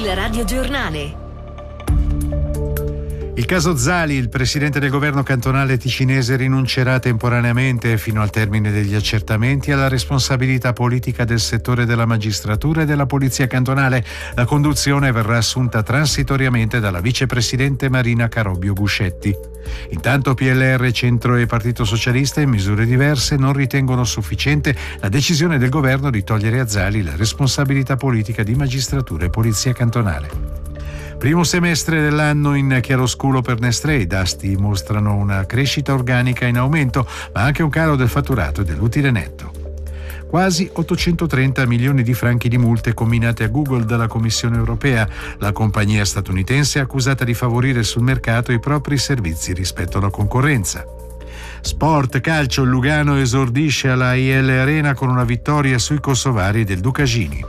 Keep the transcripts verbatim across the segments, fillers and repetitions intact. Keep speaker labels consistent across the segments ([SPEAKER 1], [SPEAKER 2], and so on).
[SPEAKER 1] Il radiogiornale.
[SPEAKER 2] Il caso Zali, il presidente del governo cantonale ticinese rinuncerà temporaneamente fino al termine degli accertamenti alla responsabilità politica del settore della magistratura e della polizia cantonale. La conduzione verrà assunta transitoriamente dalla vicepresidente Marina Carobbio Guscetti. Intanto P L R, Centro e Partito Socialista in misure diverse non ritengono sufficiente la decisione del governo di togliere a Zali la responsabilità politica di magistratura e polizia cantonale. Primo semestre dell'anno in chiaroscuro per Nestlé, i dasti mostrano una crescita organica in aumento, ma anche un calo del fatturato e dell'utile netto. Quasi ottocentotrenta milioni di franchi di multe comminate a Google dalla Commissione europea. La compagnia statunitense è accusata di favorire sul mercato i propri servizi rispetto alla concorrenza. Sport, calcio, il Lugano esordisce alla I L Arena con una vittoria sui kosovari del Ducagini.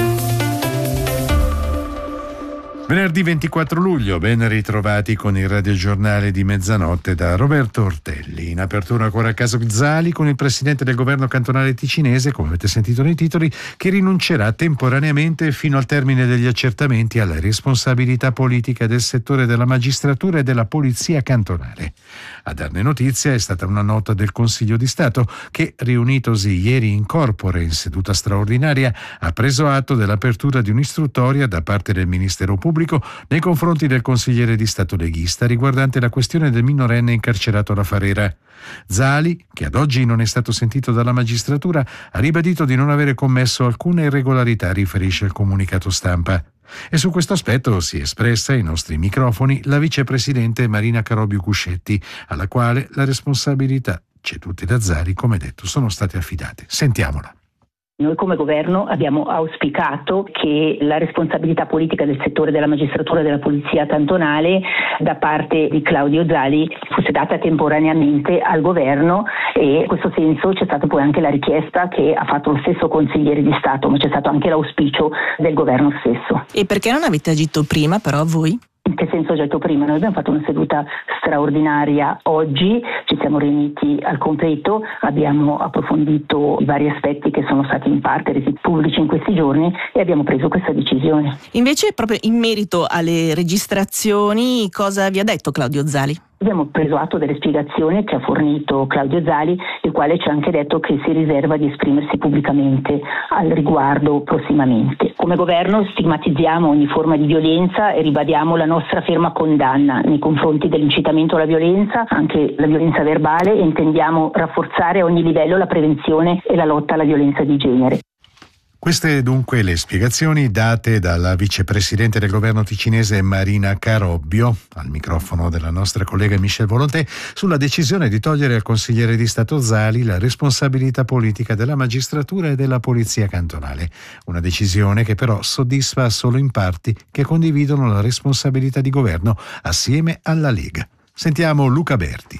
[SPEAKER 2] Venerdì ventiquattro luglio, ben ritrovati con il radiogiornale di mezzanotte da Roberto Ortelli. In apertura ancora il caso Zali con il presidente del governo cantonale ticinese, come avete sentito nei titoli, che rinuncerà temporaneamente fino al termine degli accertamenti alla responsabilità politica del settore della magistratura e della polizia cantonale. A darne notizia è stata una nota del Consiglio di Stato che, riunitosi ieri in corpore in seduta straordinaria, ha preso atto dell'apertura di un'istruttoria da parte del Ministero Pubblico nei confronti del consigliere di Stato leghista riguardante la questione del minorenne incarcerato alla Farera. Zali, che ad oggi non è stato sentito dalla magistratura, ha ribadito di non avere commesso alcuna irregolarità, riferisce il comunicato stampa. E su questo aspetto si è espressa ai nostri microfoni la vicepresidente Marina Carobbio Guscetti, alla quale la responsabilità cedute da Zali, come detto, sono state affidate. Sentiamola.
[SPEAKER 3] Noi come governo abbiamo auspicato che la responsabilità politica del settore della magistratura e della polizia cantonale da parte di Claudio Zali fosse data temporaneamente al governo, e in questo senso c'è stata poi anche la richiesta che ha fatto lo stesso consigliere di Stato, ma c'è stato anche l'auspicio del governo stesso.
[SPEAKER 4] E perché non avete agito prima però voi?
[SPEAKER 3] In che senso ho detto prima? Noi abbiamo fatto una seduta straordinaria oggi, ci siamo riuniti al completo, abbiamo approfondito i vari aspetti che sono stati in parte resi pubblici in questi giorni e abbiamo preso questa decisione.
[SPEAKER 4] Invece, proprio in merito alle registrazioni, cosa vi ha detto Claudio Zali?
[SPEAKER 3] Abbiamo preso atto delle spiegazioni che ha fornito Claudio Zali, il quale ci ha anche detto che si riserva di esprimersi pubblicamente al riguardo prossimamente. Come governo stigmatizziamo ogni forma di violenza e ribadiamo la nostra ferma condanna nei confronti dell'incitamento alla violenza, anche la violenza verbale, e intendiamo rafforzare a ogni livello la prevenzione e la lotta alla violenza di genere.
[SPEAKER 2] Queste dunque le spiegazioni date dalla vicepresidente del governo ticinese Marina Carobbio, al microfono della nostra collega Michelle Volonté, sulla decisione di togliere al consigliere di Stato Zali la responsabilità politica della magistratura e della polizia cantonale. Una decisione che però soddisfa solo in parti che condividono la responsabilità di governo assieme alla Lega. Sentiamo Luca Berti.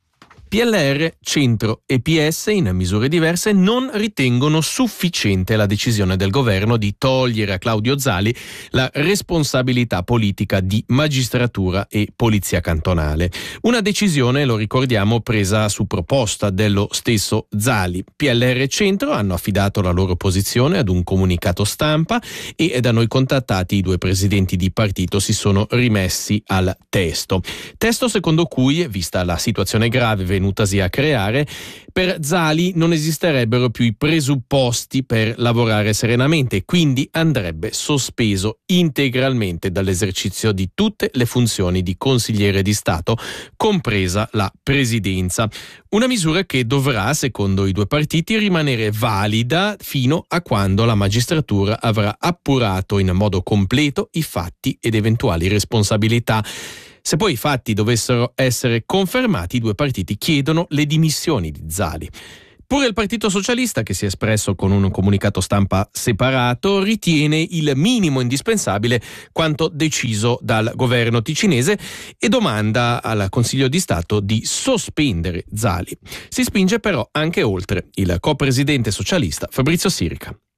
[SPEAKER 5] P L R, Centro e P S, in misure diverse, non ritengono sufficiente la decisione del governo di togliere a Claudio Zali la responsabilità politica di magistratura e polizia cantonale. Una decisione, lo ricordiamo, presa su proposta dello stesso Zali. P L R e Centro hanno affidato la loro posizione ad un comunicato stampa e da noi contattati i due presidenti di partito si sono rimessi al testo. Testo secondo cui, vista la situazione grave venutasi a creare, per Zali non esisterebbero più i presupposti per lavorare serenamente e quindi andrebbe sospeso integralmente dall'esercizio di tutte le funzioni di consigliere di Stato, compresa la presidenza. Una misura che dovrà, secondo i due partiti, rimanere valida fino a quando la magistratura avrà appurato in modo completo i fatti ed eventuali responsabilità. Se poi i fatti dovessero essere confermati, i due partiti chiedono le dimissioni di Zali. Pure il Partito Socialista, che si è espresso con un comunicato stampa separato, ritiene il minimo indispensabile quanto deciso dal governo ticinese e domanda al Consiglio di Stato di sospendere Zali. Si spinge però anche oltre il co-presidente socialista Fabrizio Sirica.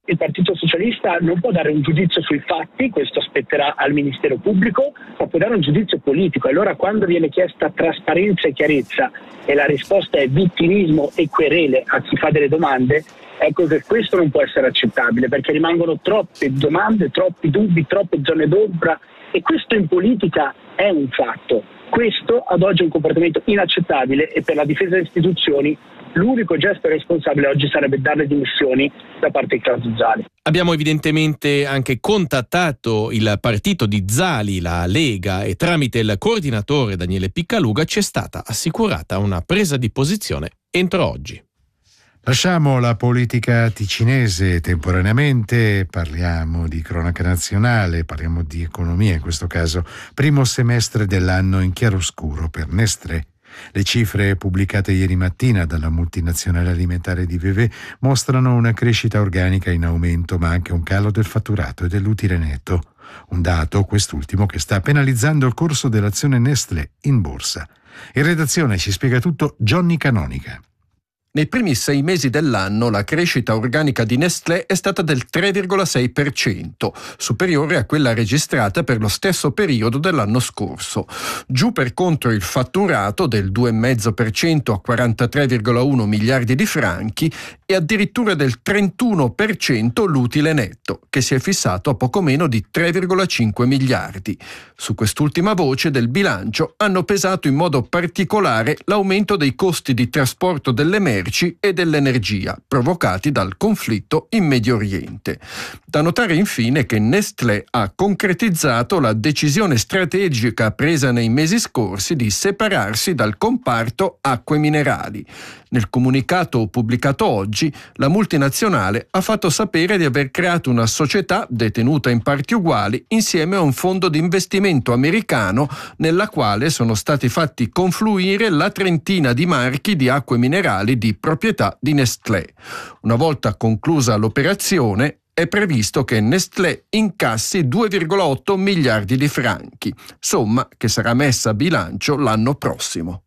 [SPEAKER 1] Il Partito Socialista non può dare un giudizio sui fatti, questo spetterà al Ministero Pubblico, ma può dare un giudizio politico. Allora quando viene chiesta trasparenza e chiarezza e la risposta è vittimismo e querele a chi fa delle domande, ecco che questo non può essere accettabile, perché rimangono troppe domande, troppi dubbi, troppe zone d'ombra, e questo in politica è un fatto. Questo ad oggi è un comportamento inaccettabile e per la difesa delle istituzioni l'unico gesto responsabile oggi sarebbe dare le dimissioni da parte di Claudio Zali.
[SPEAKER 5] Abbiamo evidentemente anche contattato il partito di Zali, la Lega, e tramite il coordinatore Daniele Piccaluga ci è stata assicurata una presa di posizione entro oggi.
[SPEAKER 2] Lasciamo la politica ticinese temporaneamente, parliamo di cronaca nazionale, parliamo di economia in questo caso. Primo semestre dell'anno in chiaroscuro per Nestlé. Le cifre pubblicate ieri mattina dalla multinazionale alimentare di Vevey mostrano una crescita organica in aumento, ma anche un calo del fatturato e dell'utile netto. Un dato, quest'ultimo, che sta penalizzando il corso dell'azione Nestlé in borsa. In redazione ci spiega tutto Johnny Canonica.
[SPEAKER 6] Nei primi sei mesi dell'anno la crescita organica di Nestlé è stata del tre virgola sei per cento, superiore a quella registrata per lo stesso periodo dell'anno scorso. Giù per contro il fatturato del due virgola cinque per cento a quarantatré virgola uno miliardi di franchi e addirittura del trentuno per cento l'utile netto, che si è fissato a poco meno di tre virgola cinque miliardi. Su quest'ultima voce del bilancio hanno pesato in modo particolare l'aumento dei costi di trasporto delle merci e dell'energia provocati dal conflitto in Medio Oriente. Da notare infine che Nestlé ha concretizzato la decisione strategica presa nei mesi scorsi di separarsi dal comparto acque minerali. Nel comunicato pubblicato oggi, la multinazionale ha fatto sapere di aver creato una società detenuta in parti uguali insieme a un fondo di investimento americano nella quale sono stati fatti confluire la trentina di marchi di acque minerali di proprietà di Nestlé. Una volta conclusa l'operazione, è previsto che Nestlé incassi due virgola otto miliardi di franchi, somma che sarà messa a bilancio l'anno prossimo.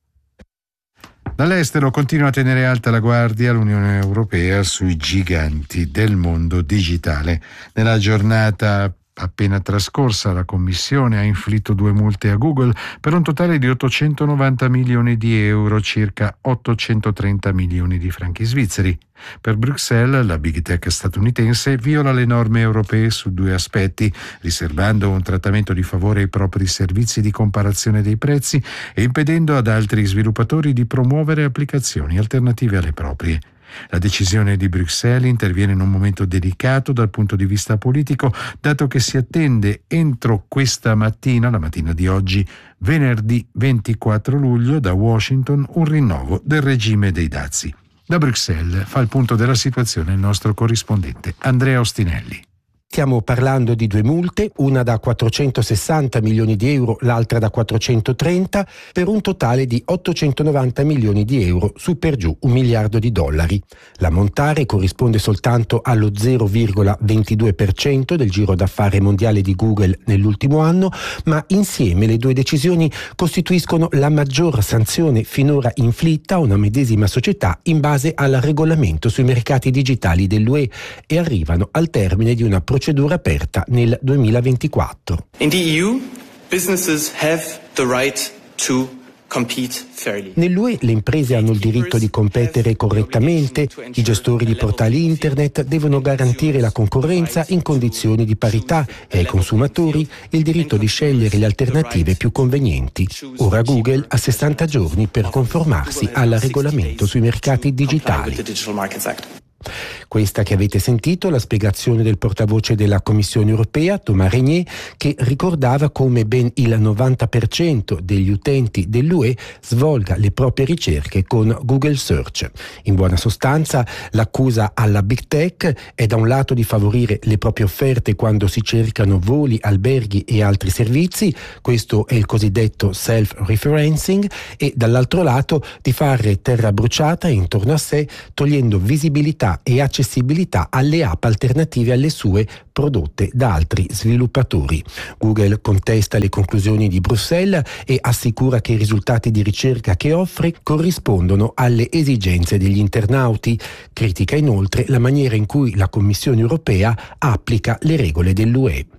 [SPEAKER 2] Dall'estero continua a tenere alta la guardia l'Unione Europea sui giganti del mondo digitale. Nella giornata appena trascorsa la Commissione ha inflitto due multe a Google per un totale di ottocentonovanta milioni di euro, circa ottocentotrenta milioni di franchi svizzeri. Per Bruxelles, la big tech statunitense viola le norme europee su due aspetti, riservando un trattamento di favore ai propri servizi di comparazione dei prezzi e impedendo ad altri sviluppatori di promuovere applicazioni alternative alle proprie. La decisione di Bruxelles interviene in un momento delicato dal punto di vista politico, dato che si attende entro questa mattina, la mattina di oggi, venerdì ventiquattro luglio, da Washington un rinnovo del regime dei dazi. Da Bruxelles fa il punto della situazione il nostro corrispondente Andrea Ostinelli.
[SPEAKER 7] Stiamo parlando di due multe, una da quattrocentosessanta milioni di euro, l'altra da quattrocentotrenta, per un totale di ottocentonovanta milioni di euro, su per giù un miliardo di dollari. L'ammontare corrisponde soltanto allo zero virgola ventidue per cento del giro d'affari mondiale di Google nell'ultimo anno, ma insieme le due decisioni costituiscono la maggior sanzione finora inflitta a una medesima società in base al regolamento sui mercati digitali dell'U E e arrivano al termine di una procedura aperta nel duemilaventiquattro.
[SPEAKER 8] In the E U, businesses have the right to compete fairly.
[SPEAKER 7] Nell'U E le imprese hanno il diritto di competere correttamente, i gestori di portali internet devono garantire la concorrenza in condizioni di parità e ai consumatori il diritto di scegliere le alternative più convenienti. Ora Google ha sessanta giorni per conformarsi al regolamento sui mercati digitali. Questa che avete sentito la spiegazione del portavoce della Commissione Europea, Thomas Régnier, che ricordava come ben il novanta per cento degli utenti dell'U E svolga le proprie ricerche con Google Search. In buona sostanza, l'accusa alla Big Tech è da un lato di favorire le proprie offerte quando si cercano voli, alberghi e altri servizi, questo è il cosiddetto self-referencing, e dall'altro lato di fare terra bruciata intorno a sé, togliendo visibilità e accessibilità l'accessibilità alle app alternative alle sue prodotte da altri sviluppatori. Google contesta le conclusioni di Bruxelles e assicura che i risultati di ricerca che offre corrispondono alle esigenze degli internauti. Critica inoltre la maniera in cui la Commissione europea applica le regole dell'U E.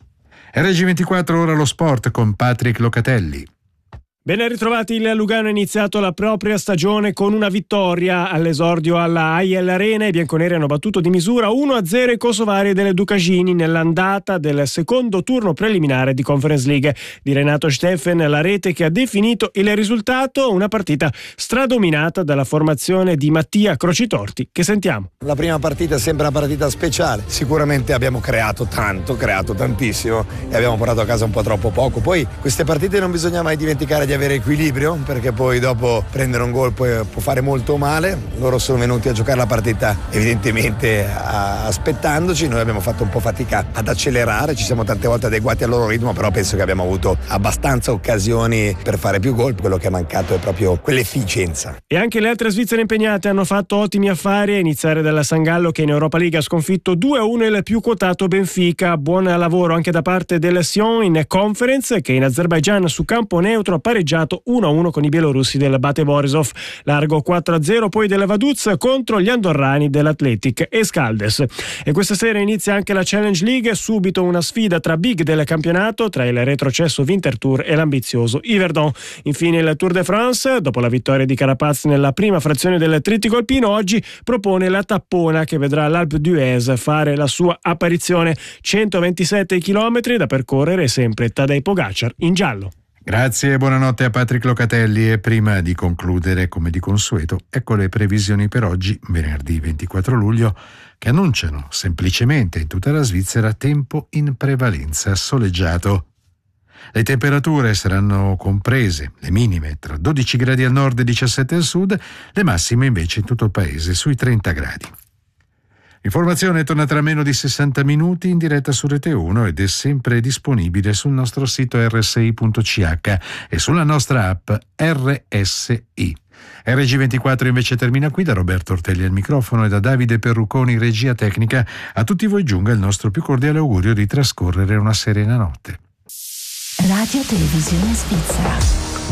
[SPEAKER 2] R G ventiquattro, ora lo sport con Patrick Locatelli.
[SPEAKER 9] Ben ritrovati, il Lugano ha iniziato la propria stagione con una vittoria all'esordio alla A I L Arena. I bianconeri hanno battuto di misura uno a zero i kosovari delle Ducagini nell'andata del secondo turno preliminare di Conference League. Di Renato Steffen la rete che ha definito il risultato, una partita stradominata dalla formazione di Mattia Crocitorti, che sentiamo.
[SPEAKER 10] La prima partita è sempre una partita speciale, sicuramente abbiamo creato tanto, creato tantissimo e abbiamo portato a casa un po' troppo poco. Poi queste partite non bisogna mai dimenticare di avere equilibrio, perché poi dopo prendere un gol può, può fare molto male. Loro sono venuti a giocare la partita evidentemente a, aspettandoci, noi abbiamo fatto un po' fatica ad accelerare, ci siamo tante volte adeguati al loro ritmo, però penso che abbiamo avuto abbastanza occasioni per fare più gol. Quello che è mancato è proprio quell'efficienza.
[SPEAKER 9] E anche le altre svizzere impegnate hanno fatto ottimi affari, a iniziare dalla San Gallo che in Europa League ha sconfitto due a uno il più quotato Benfica. Buon lavoro anche da parte del Sion in Conference, che in Azerbaigian su campo neutro ha pareggiato uno a uno con i bielorussi del Bate Borisov. Largo quattro a zero poi del Vaduz contro gli andorrani dell'Athletic Escaldes. E questa sera inizia anche la Challenge League, subito una sfida tra big del campionato, tra il retrocesso Winterthur e l'ambizioso Yverdon. Infine il Tour de France, dopo la vittoria di Carapaz nella prima frazione del trittico alpino, oggi propone la tappona che vedrà l'Alpe d'Huez fare la sua apparizione. centoventisette chilometri da percorrere, sempre Tadej Pogacar in giallo.
[SPEAKER 2] Grazie e buonanotte a Patrick Locatelli. E prima di concludere, come di consueto, ecco le previsioni per oggi, venerdì ventiquattro luglio, che annunciano semplicemente in tutta la Svizzera tempo in prevalenza soleggiato. Le temperature saranno comprese, le minime, tra dodici gradi al nord e diciassette al sud, le massime invece in tutto il paese sui trenta gradi. L'informazione torna tra meno di sessanta minuti in diretta su Rete uno ed è sempre disponibile sul nostro sito erre esse i punto ci acca e sulla nostra app R S I. R G ventiquattro invece termina qui. Da Roberto Ortelli al microfono e da Davide Perruconi, regia tecnica, a tutti voi giunga il nostro più cordiale augurio di trascorrere una serena notte.
[SPEAKER 11] Radio Televisione Svizzera.